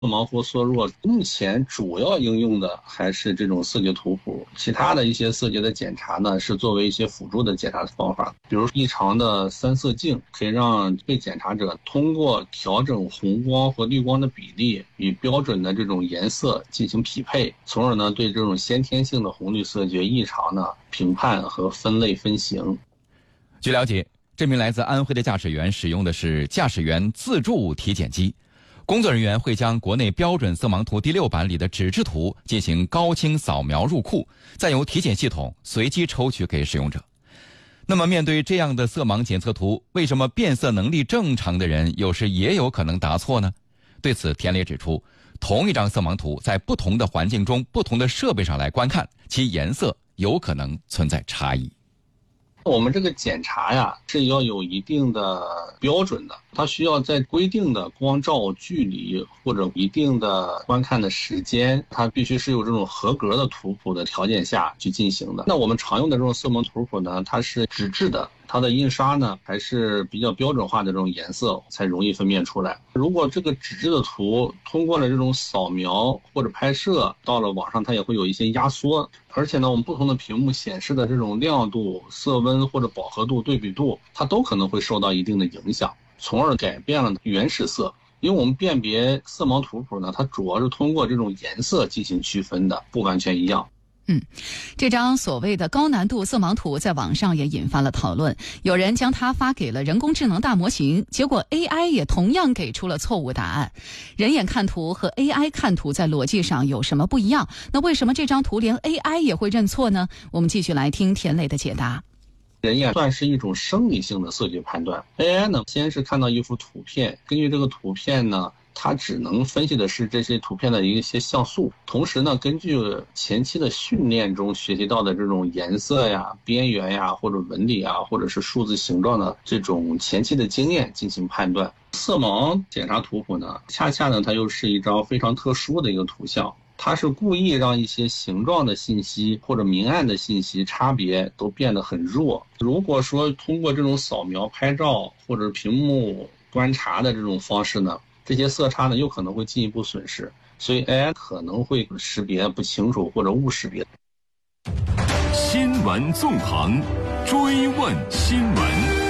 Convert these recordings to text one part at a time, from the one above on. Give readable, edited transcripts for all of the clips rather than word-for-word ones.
色盲或色弱目前主要应用的还是这种色觉图谱，其他的一些色觉的检查呢是作为一些辅助的检查方法，比如异常的三色镜可以让被检查者通过调整红光和绿光的比例与标准的这种颜色进行匹配，从而呢对这种先天性的红绿色觉异常呢评判和分类分型。 据了解，这名来自安徽的驾驶员使用的是驾驶员自助体检机，工作人员会将国内标准色盲图第6版里的纸质图进行高清扫描入库，再由体检系统随机抽取给使用者。那么面对这样的色盲检测图，为什么辨色能力正常的人有时也有可能答错呢？对此，田磊指出，同一张色盲图在不同的环境中、不同的设备上来观看，其颜色有可能存在差异。 我们这个检查呀是要有一定的标准的，它需要在规定的光照距离或者一定的观看的时间，它必须是有这种合格的图谱的条件下去进行的。那我们常用的这种色盲图谱呢，它是纸质的，它的印刷呢还是比较标准化的这种颜色才容易分辨出来。如果这个纸质的图通过了这种扫描或者拍摄到了网上，它也会有一些压缩，而且呢我们不同的屏幕显示的这种亮度、色温或者饱和度、对比度，它都可能会受到一定的影响，从而改变了原始色。因为我们辨别色盲图谱呢，它主要是通过这种颜色进行区分的，不完全一样。 这张所谓的高难度色盲图在网上也引发了讨论，有人将它发给了人工智能大模型，结果 AI 也同样给出了错误答案。人眼看图和 AI 看图在逻辑上有什么不一样？那为什么这张图连 AI 也会认错呢？我们继续来听田磊的解答。 人眼算是一种生理性的色觉判断， AI 呢先是看到一幅图片，根据这个图片呢它只能分析的是这些图片的一些像素，同时呢根据前期的训练中学习到的这种颜色呀、边缘呀或者纹理啊或者是数字形状的这种前期的经验进行判断。色盲检查图谱呢恰恰呢它又是一张非常特殊的一个图像，它是故意让一些形状的信息或者明暗的信息差别都变得很弱。如果说通过这种扫描、拍照或者屏幕观察的这种方式呢，这些色差呢又可能会进一步损失，所以 AI 可能会识别不清楚或者误识别。 新闻纵横，追问新闻。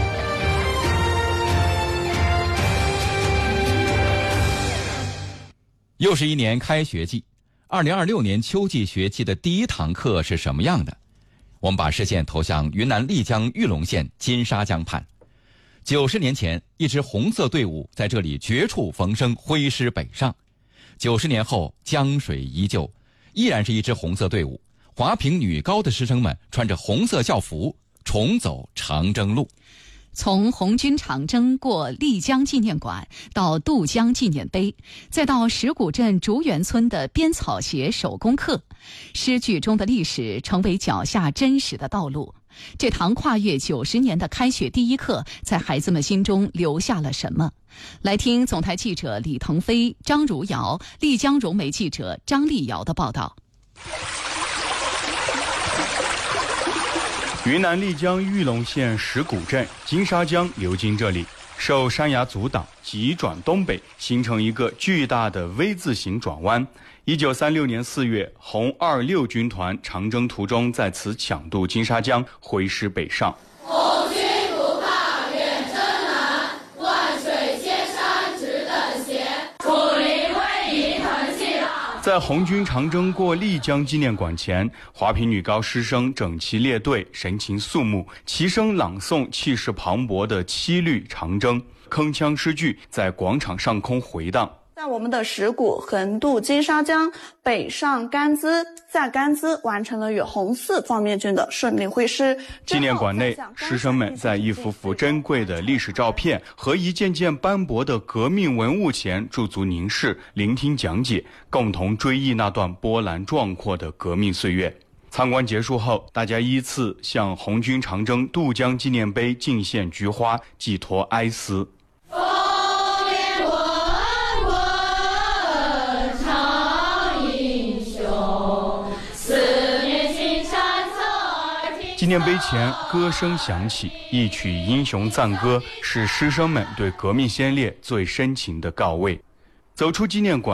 又是一年开学季，2026年秋季学期的第一堂课是什么样的？我们把视线投向云南丽江玉龙县金沙江畔。90年前，一支红色队伍在这里绝处逢生，挥师北上。90年后，江水依旧，依然是一支红色队伍。华坪女高的师生们穿着红色校服，重走长征路。 从红军长征过丽江纪念馆到渡江纪念碑，再到石鼓镇竹园村的编草鞋手工课，诗句中的历史成为脚下真实的道路。这堂跨越90年的开学第一课，在孩子们心中留下了什么？来听总台记者李腾飞、张如瑶、丽江融媒记者张丽瑶的报道。 云南丽江玉龙县石鼓镇金沙江流经这里，受山崖阻挡，急转东北，形成一个巨大的 V 字形转弯。1936年4月，红26军团长征途中在此抢渡金沙江，挥师北上。 红军不怕远征难，万水千山只等闲，楚林威仪腾气浪。 在红军长征过丽江纪念馆前，华坪女高师生整齐列队，神情肃穆，齐声朗诵气势磅礴的七律长征，铿锵诗句在广场上空回荡。 在我们的石鼓横渡金沙江，北上甘孜，在甘孜完成了与红四方面军的顺利会师。 纪念馆内，师生们在一幅幅珍贵的历史照片和一件件斑驳的革命文物前驻足凝视，聆听讲解，共同追忆那段波澜壮阔的革命岁月。参观结束后，大家依次向红军长征渡江纪念碑敬献菊花，寄托哀思。纪念碑前歌声响起，一曲英雄赞歌是师生们对革命先烈最深情的告慰。 走出纪念馆。